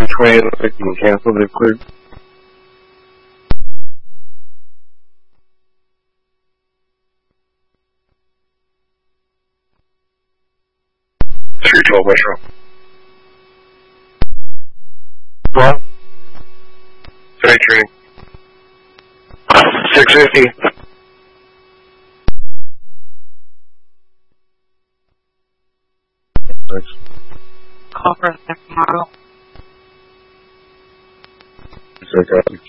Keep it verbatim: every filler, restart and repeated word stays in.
twenty-eight, looks like you can cancel, they've cleared. three twelve Metro. What? Three training. six fifty. Thanks. Call for a second model. It's okay.